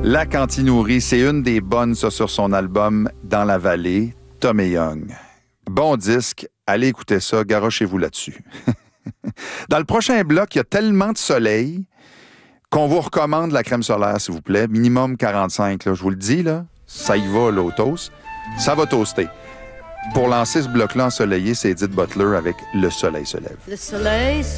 La Cantinourie, c'est une des bonnes, ça, sur son album Dans la vallée, Tom et Young. Bon disque, allez écouter ça, garochez-vous là-dessus. Dans le prochain bloc, il y a tellement de soleil qu'on vous recommande la crème solaire, s'il vous plaît. Minimum 45, là, je vous le dis, là, ça y va, là, au toast. Ça va toaster. Pour lancer ce bloc-là ensoleillé, c'est Edith Butler avec Le soleil se lève. Le soleil se